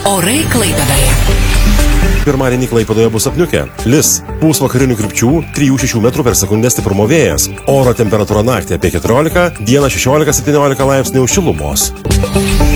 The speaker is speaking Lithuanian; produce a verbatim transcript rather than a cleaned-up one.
Orai Klaipėdoje. Pirmadienį Klaipėdoje bus apniukę. Lis, pūs vakarinių krypčių, trijų šešių metrų per sekundę stiprumo vėjas. Oro temperatūra naktį apie keturiolika, dieną šešiolika septyniolika laipsnių šilumos.